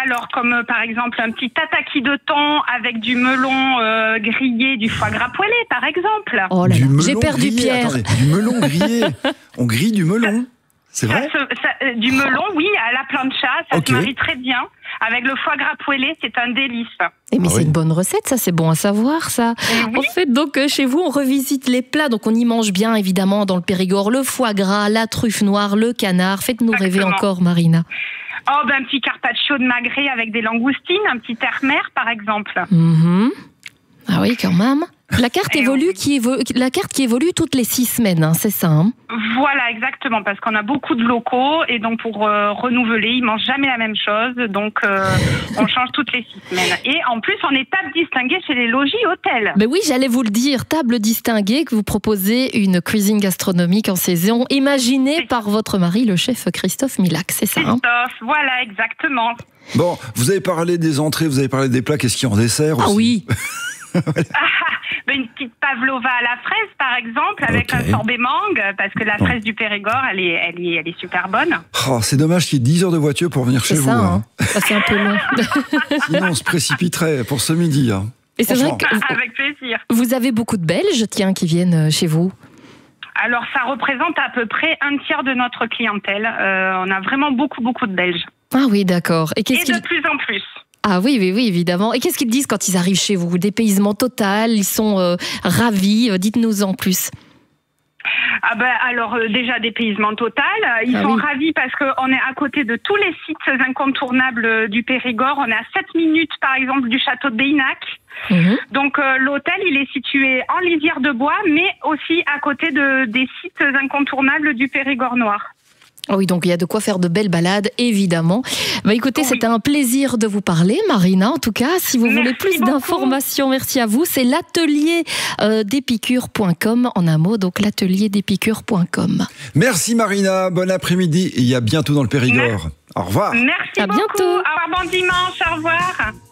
Alors, comme par exemple un petit tataki de thon avec du melon grillé, du foie gras poêlé, par exemple. Oh là là, j'ai melon perdu grillé. Pierre. Attendez, du melon grillé. On grille du melon. C'est vrai? Du melon, oui, à la plancha, ça Ok. se marie très bien. Avec le foie gras poêlé, c'est un délice. Eh mais Ah c'est oui. une bonne recette, ça, c'est bon à savoir, ça. oui. En fait, donc, chez vous, on revisite les plats, donc on y mange bien, évidemment, dans le Périgord, le foie gras, la truffe noire, le canard. Faites-nous rêver Exactement. encore, Marina. Oh, ben, un petit carpaccio de magret avec des langoustines, un petit terre-mer, par exemple. Mhm. Ah oui, quand même. La carte, Et la carte qui évolue toutes les 6 semaines, hein, c'est ça, hein. Voilà, exactement, parce qu'on a beaucoup de locaux, et donc pour renouveler, ils mangent jamais la même chose, donc on change toutes les 6 semaines. Et en plus, on est table distinguée chez les logis hôtels. Ben oui, j'allais vous le dire, table distinguée, que vous proposez une cuisine gastronomique en saison, imaginée par votre mari, le chef Christophe Milac, c'est ça, hein. Christophe, voilà, exactement. Bon, vous avez parlé des entrées, vous avez parlé des plats. Qu'est-ce qu'il y a en dessert aussi? Ah oui. Une petite pavlova à la fraise, par exemple, avec Ok. un sorbet mangue, parce que la fraise du Périgord, elle est super bonne. Oh, c'est dommage qu'il y ait 10 heures de voiture pour venir chez C'est vous. ça, hein. hein. Ça fait un peu long. Sinon, on se précipiterait pour ce midi. Hein. Et c'est vrai Franchement. que Avec plaisir. vous avez beaucoup de Belges, tiens, qui viennent chez vous. Alors, ça représente à peu près un tiers de notre clientèle. On a vraiment beaucoup de Belges. Ah oui, d'accord. Et Et qu'est-ce qu'ils... de plus en plus. Ah oui, évidemment. Et qu'est-ce qu'ils disent quand ils arrivent chez vous? Dépaysement total, ils sont ravis. Dites-nous en plus. Ah ben, alors, déjà, dépaysement total. Ils Ah sont oui. ravis parce qu'on est à côté de tous les sites incontournables du Périgord. On est à 7 minutes, par exemple, du château de Béinac. Mhm. Donc l'hôtel, il est situé en lisière de bois, mais aussi à côté des sites incontournables du Périgord noir. Ah oui, donc il y a de quoi faire de belles balades, évidemment. Bah, écoutez, Oui. c'était un plaisir de vous parler, Marina. En tout cas, si vous voulez Merci plus beaucoup. d'informations, merci à vous. C'est l'atelier d'Épicure.com en un mot, donc l'atelier d'Épicure.com. Merci Marina, bon après-midi et à bientôt dans le Périgord. Au revoir. Merci À beaucoup. bientôt. Au revoir, bon dimanche, au revoir.